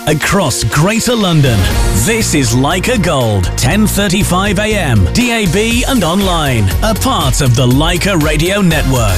across Greater London. This is Leica Gold, 10:35 a.m. DAB and online. A part of the Leica Radio Network.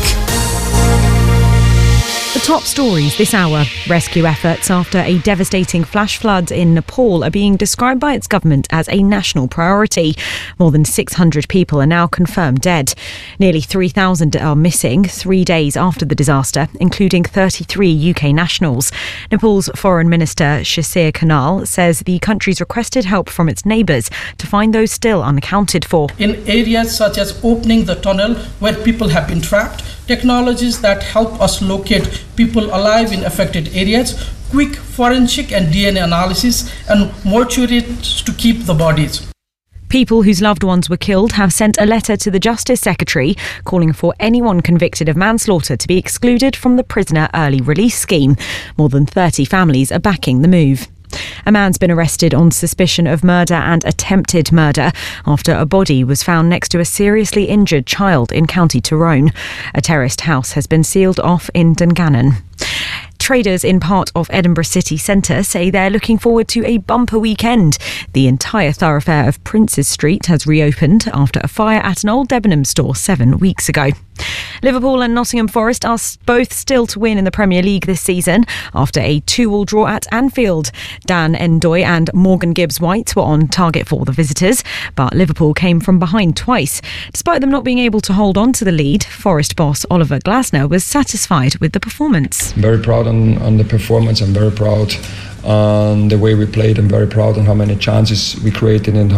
The top stories this hour. Rescue efforts after a devastating flash flood in Nepal are being described by its government as a national priority. More than 600 people are now confirmed dead. Nearly 3,000 are missing 3 days after the disaster, including 33 UK nationals. Nepal's Foreign Minister Shashir Kanal says the country's requested help from its neighbours to find those still unaccounted for. In areas such as opening the tunnel where people have been trapped, technologies that help us locate people alive in affected areas, quick forensic and DNA analysis, and mortuaries to keep the bodies. People whose loved ones were killed have sent a letter to the Justice Secretary calling for anyone convicted of manslaughter to be excluded from the prisoner early release scheme. More than 30 families are backing the move. A man's been arrested on suspicion of murder and attempted murder after a body was found next to a seriously injured child in County Tyrone. A terraced house has been sealed off in Dungannon. Traders in part of Edinburgh city centre say they're looking forward to a bumper weekend. The entire thoroughfare of Princes Street has reopened after a fire at an old Debenhams store 7 weeks ago. Liverpool and Nottingham Forest are both still to win in the Premier League this season after a 2-2 draw at Anfield. Dan Ndoye and Morgan Gibbs-White were on target for the visitors, but Liverpool came from behind twice. Despite them not being able to hold on to the lead, Forest boss Oliver Glasner was satisfied with the performance. I'm very proud on the performance. I'm very proud on the way we played. I'm very proud on how many chances we created and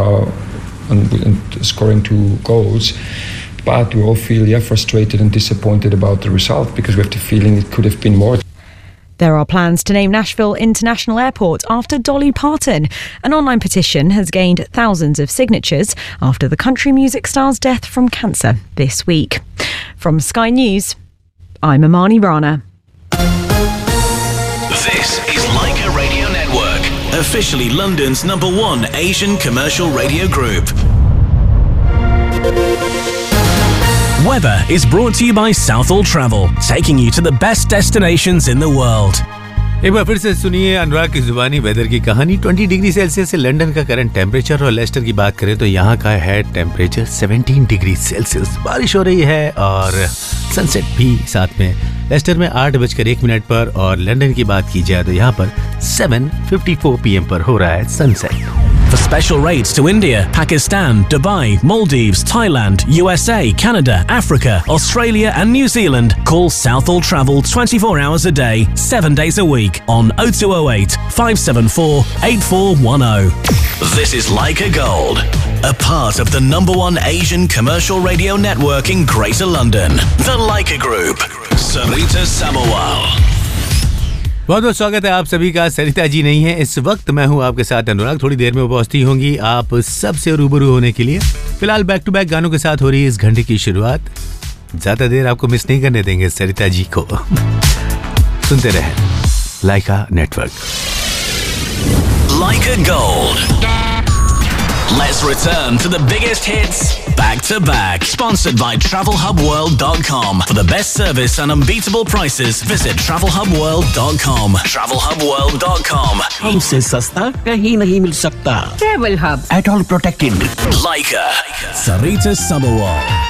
scoring 2 goals. But we all feel frustrated and disappointed about the result because we have the feeling it could have been more. There are plans to name Nashville International Airport after Dolly Parton. An online petition has gained thousands of signatures after the country music star's death from cancer this week. From Sky News, I'm Amani Rana. This is Leica Radio Network, officially London's #1 Asian commercial radio group. Weather is brought to you by Southall Travel, taking you to the best destinations in the world. एक बार फिर से सुनिए अनुराग की जुबानी weather की कहानी। 20 degree Celsius से London का करंट टेम्परेचर और लेस्टर की बात करें तो यहाँ का है टेम्परेचर 17 डिग्री सेल्सियस। बारिश हो रही है और सनसेट भी साथ में। लेस्टर में 8:01 पर और लंदन की बात की जाए तो यहाँ पर 7:54 PM पर हो रहा है sunset. For special rates to India, Pakistan, Dubai, Maldives, Thailand, USA, Canada, Africa, Australia and New Zealand, call Southall Travel 24 hours a day, 7 days a week on 0208 574 8410. This is Leica Gold, a part of the #1 Asian commercial radio network in Greater London. The Leica Group. Sarita Sabawal. बहुत बहुत स्वागत है आप सभी का। सरिता जी नहीं है इस वक्त, मैं हूं आपके साथ अनुराग। थोड़ी देर में वो पहुंचती होंगी आप सबसे रूबरू होने के लिए। फिलहाल बैक टू बैक गानों के साथ हो रही है इस घंटे की शुरुआत। ज्यादा देर आपको मिस नहीं करने देंगे सरिता जी को। सुनते रहें लाइका network. Leica Gold. Let's return to the biggest hits back to back. Sponsored by TravelHubWorld.com. For the best service and unbeatable prices, visit TravelHubWorld.com. TravelHubWorld.com. हमसे सस्ता कहीं नहीं मिल सकता। Travel Hub. At all protected. Leica. Sarita Sabawal.